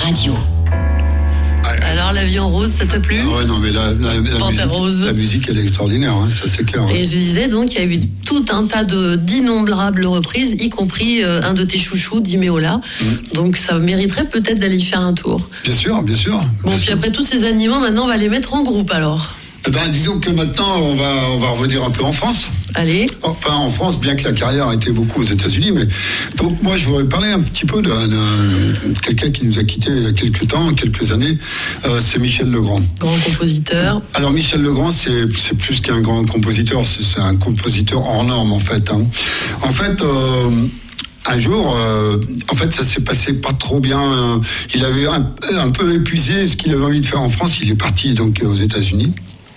Radio. Alors, La Vie en rose, ça t'a plu? Ouais, non, mais la musique, elle est extraordinaire, hein, ça c'est clair. Et je disais donc, il y a eu tout un tas d'innombrables reprises, y compris un de tes chouchous, Dimeola. Donc, ça mériterait peut-être d'aller y faire un tour. Bien sûr. Bon, puis après tous ces animaux, maintenant, on va les mettre en groupe, alors. Disons que maintenant, on va revenir un peu en France. Allez. Enfin, en France, bien que la carrière a été beaucoup aux États-Unis, mais donc moi, je voudrais parler un petit peu de quelqu'un qui nous a quittés il y a quelques années. C'est Michel Legrand. Grand compositeur. Alors Michel Legrand, c'est plus qu'un grand compositeur, c'est un compositeur hors norme en fait. Hein. En fait. Un jour, ça s'est passé pas trop bien. Il avait un peu épuisé ce qu'il avait envie de faire en France. Il est parti donc aux États-Unis.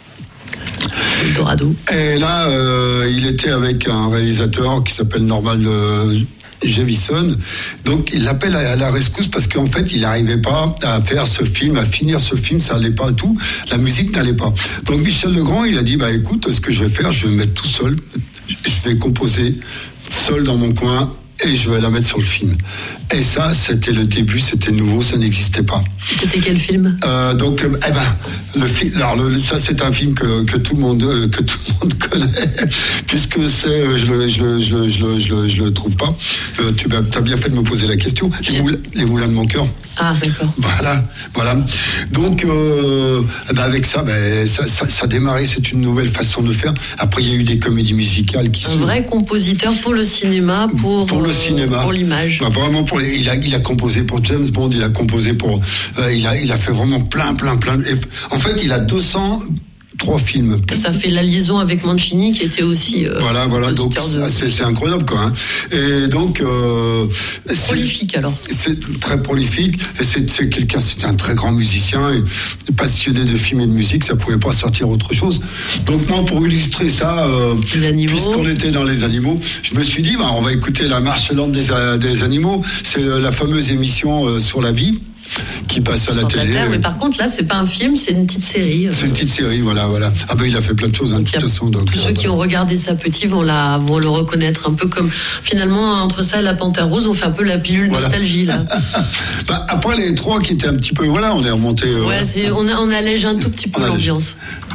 Eldorado. Et là, il était avec un réalisateur qui s'appelle Norman Jevison. Donc, il l'appelle à la rescousse parce qu'en fait, il n'arrivait pas à faire ce film, à finir ce film, ça n'allait pas tout. La musique n'allait pas. Donc, Michel Legrand, il a dit, écoute, ce que je vais faire, je vais me mettre tout seul. Je vais composer seul dans mon coin. Et je vais la mettre sur le film. Et ça, c'était le début, c'était nouveau, ça n'existait pas. C'était quel film ? Le film. Alors, ça, c'est un film que tout le monde connaît, puisque c'est, je le trouve pas. Tu as bien fait de me poser la question. Les Moulins de mon cœur. Ah, d'accord. Voilà. Donc, avec ça, ça a démarré. C'est une nouvelle façon de faire. Après, il y a eu des comédies musicales qui sont. Un vrai compositeur pour le cinéma, pour le cinéma, pour l'image. Vraiment il a composé pour James Bond, il a composé pour, il a fait vraiment plein. Et, en fait, il a 203 films. Ça fait la liaison avec Mancini qui était aussi. Voilà. Donc c'est incroyable quoi. Hein. Et donc. Prolifique alors. C'est très prolifique. Et c'était un très grand musicien et passionné de films et de musique. Ça pouvait pas sortir autre chose. Donc moi, pour illustrer ça, puisqu'on était dans les animaux, je me suis dit, on va écouter la marche lente des animaux. C'est la fameuse émission sur la vie. Qui passe à la télé. Mais par contre, là, c'est pas un film, c'est une petite série. C'est une petite série, voilà. Il a fait plein de choses, de toute façon. Donc, tous ceux qui ont regardé ça petit vont le reconnaître un peu comme, finalement, entre ça et La Panthère Rose, on fait un peu la pilule nostalgie, là. Après, les trois qui étaient un petit peu, on est remonté. On allège un tout petit peu l'ambiance.